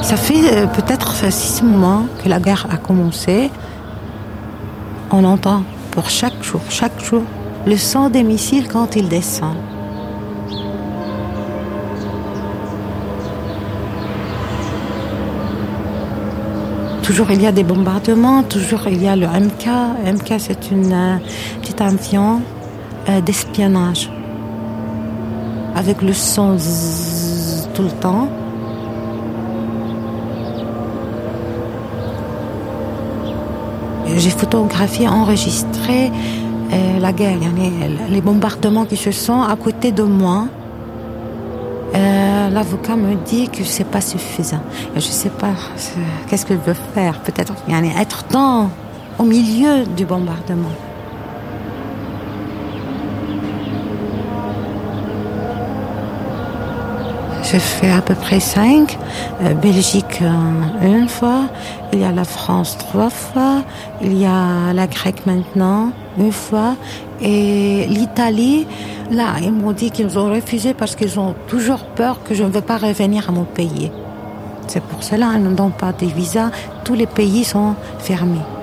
Ça fait peut-être 6 mois que la guerre a commencé. On entend pour chaque jour, le son des missiles quand ils descendent. Toujours il y a des bombardements, toujours il y a le MK. MK, c'est une petite avion d'espionnage avec le son zzz, tout le temps. J'ai photographié, enregistré la guerre, les bombardements qui se sont à côté de moi. L'avocat me dit que c'est pas suffisant. Je sais pas qu'est-ce que je veux faire. Peut-être être au milieu du bombardement. J'ai fait à peu près 5. Belgique 1 fois. Il y a la France 3 fois. Il y a la Grèce maintenant 1 fois. Et l'Italie, là, ils m'ont dit qu'ils ont refusé parce qu'ils ont toujours peur que je ne veux pas revenir à mon pays. C'est pour cela qu'ils n'ont pas de visa. Tous les pays sont fermés.